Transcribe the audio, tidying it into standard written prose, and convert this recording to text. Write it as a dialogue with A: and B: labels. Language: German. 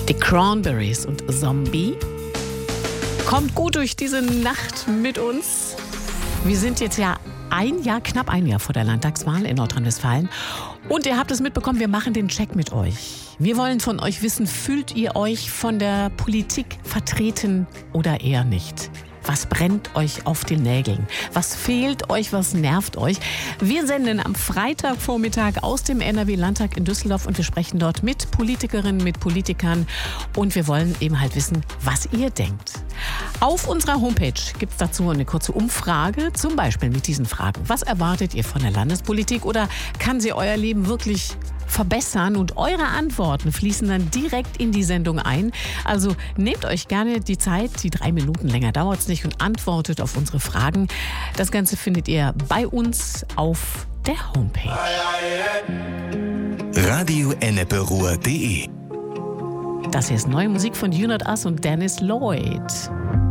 A: Die Cranberries und Zombie. Kommt gut durch diese Nacht mit uns. Wir sind jetzt ja knapp ein Jahr vor der Landtagswahl in Nordrhein-Westfalen. Und ihr habt es mitbekommen, wir machen den Check mit euch. Wir wollen von euch wissen, fühlt ihr euch von der Politik vertreten oder eher nicht? Was brennt euch auf den Nägeln? Was fehlt euch? Was nervt euch? Wir senden am Freitagvormittag aus dem NRW-Landtag in Düsseldorf und wir sprechen dort mit Politikerinnen, mit Politikern und wir wollen eben halt wissen, was ihr denkt. Auf unserer Homepage gibt es dazu eine kurze Umfrage, zum Beispiel mit diesen Fragen. Was erwartet ihr von der Landespolitik oder kann sie euer Leben wirklich verbessern? Und eure Antworten fließen dann direkt in die Sendung ein. Also nehmt euch gerne die Zeit, die 3 Minuten länger dauert es nicht und antwortet auf unsere Fragen. Das Ganze findet ihr bei uns auf der Homepage.
B: radioenneperuhr.de.
A: Das hier ist neue Musik von You Not Us und Dennis Lloyd.